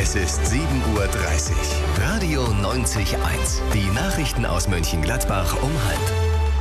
Es ist 7:30 Uhr. Radio 90.1. Die Nachrichten aus Mönchengladbach um 12:30.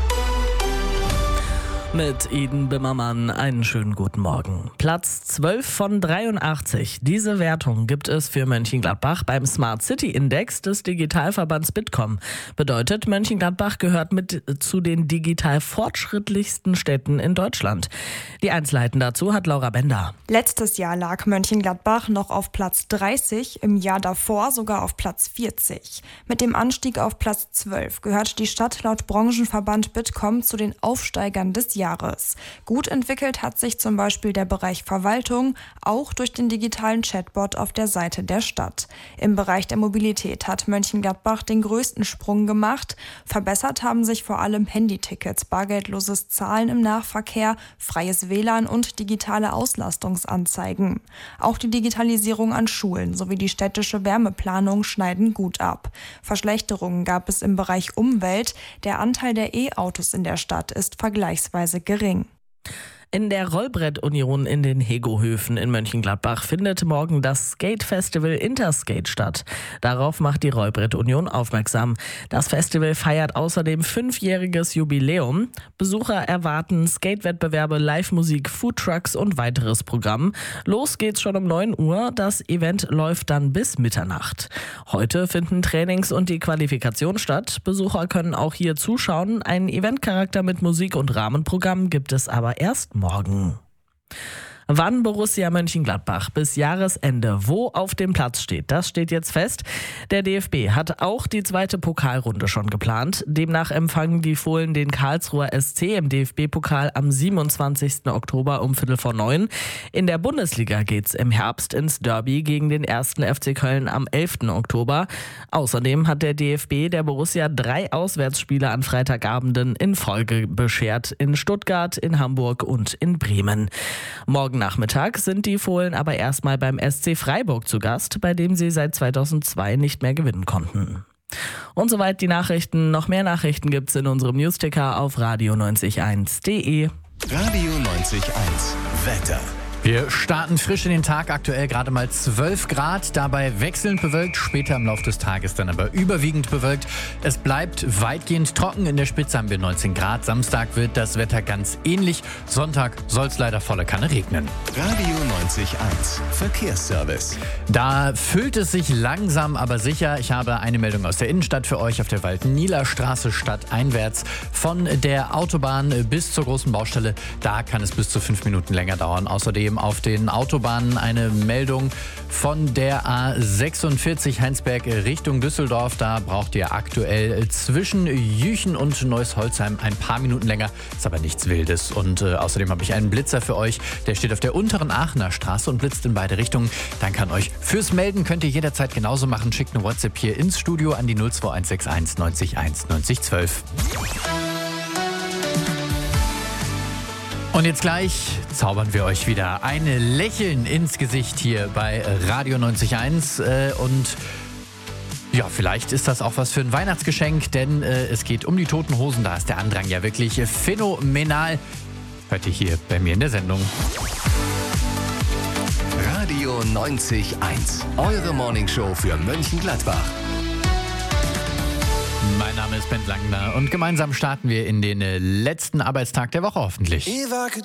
Mit Eden Bimmermann einen schönen guten Morgen. Platz 12 von 83. Diese Wertung gibt es für Mönchengladbach beim Smart City Index des Digitalverbands Bitkom. Bedeutet, Mönchengladbach gehört mit zu den digital fortschrittlichsten Städten in Deutschland. Die Einzelheiten dazu hat Laura Bender. Letztes Jahr lag Mönchengladbach noch auf Platz 30, im Jahr davor sogar auf Platz 40. Mit dem Anstieg auf Platz 12 gehört die Stadt laut Branchenverband Bitkom zu den Aufsteigern des Jahres. Gut entwickelt hat sich zum Beispiel der Bereich Verwaltung, auch durch den digitalen Chatbot auf der Seite der Stadt. Im Bereich der Mobilität hat Mönchengladbach den größten Sprung gemacht. Verbessert haben sich vor allem Handytickets, bargeldloses Zahlen im Nahverkehr, freies WLAN und digitale Auslastungsanzeigen. Auch die Digitalisierung an Schulen sowie die städtische Wärmeplanung schneiden gut ab. Verschlechterungen gab es im Bereich Umwelt. Der Anteil der E-Autos in der Stadt ist vergleichsweise gering. In der Rollbrett-Union in den Hegohöfen in Mönchengladbach findet morgen das Skate-Festival Interskate statt. Darauf macht die Rollbrett-Union aufmerksam. Das Festival feiert außerdem 5-jähriges Jubiläum. Besucher erwarten Skate-Wettbewerbe, Live-Musik, Foodtrucks und weiteres Programm. Los geht's schon um 9 Uhr. Das Event läuft dann bis Mitternacht. Heute finden Trainings und die Qualifikation statt. Besucher können auch hier zuschauen. Einen Eventcharakter mit Musik und Rahmenprogramm gibt es aber erst morgen. Wann Borussia Mönchengladbach bis Jahresende wo auf dem Platz steht, das steht jetzt fest. Der DFB hat auch die zweite Pokalrunde schon geplant. Demnach empfangen die Fohlen den Karlsruher SC im DFB-Pokal am 27. Oktober um 8:45. In der Bundesliga geht's im Herbst ins Derby gegen den 1. FC Köln am 11. Oktober. Außerdem hat der DFB der Borussia 3 Auswärtsspiele an Freitagabenden in Folge beschert. In Stuttgart, in Hamburg und in Bremen. Morgen Nachmittag sind die Fohlen aber erstmal beim SC Freiburg zu Gast, bei dem sie seit 2002 nicht mehr gewinnen konnten. Und soweit die Nachrichten. Noch mehr Nachrichten gibt's in unserem Newsticker auf radio901.de. Radio 90.1. Wetter. Wir starten frisch in den Tag, aktuell gerade mal 12 Grad, dabei wechselnd bewölkt, später im Laufe des Tages dann aber überwiegend bewölkt. Es bleibt weitgehend trocken, in der Spitze haben wir 19 Grad, Samstag wird das Wetter ganz ähnlich, Sonntag soll es leider volle Kanne regnen. Radio 90.1. Verkehrsservice. Da füllt es sich langsam, aber sicher. Ich habe eine Meldung aus der Innenstadt für euch auf der Waldnieler Straße stadteinwärts. Von der Autobahn bis zur großen Baustelle, da kann es bis zu 5 Minuten länger dauern. Außerdem auf den Autobahnen eine Meldung von der A46 Heinsberg Richtung Düsseldorf. Da braucht ihr aktuell zwischen Jüchen und Neuss-Holzheim ein paar Minuten länger. Ist aber nichts Wildes. Und außerdem habe ich einen Blitzer für euch. Der steht auf der unteren Aachener Straße und blitzt in beide Richtungen. Dann kann euch fürs Melden, könnt ihr jederzeit genauso machen. Schickt eine WhatsApp hier ins Studio an die 02161 90 1 90 12. Und jetzt gleich zaubern wir euch wieder ein Lächeln ins Gesicht hier bei Radio 90.1 und ja, vielleicht ist das auch was für ein Weihnachtsgeschenk, denn es geht um die Toten Hosen, da ist der Andrang ja wirklich phänomenal. Hört ihr hier bei mir in der Sendung. Radio 90.1. Eure Morningshow für Mönchengladbach. Mein Name ist Ben Langner und gemeinsam starten wir in den letzten Arbeitstag der Woche hoffentlich.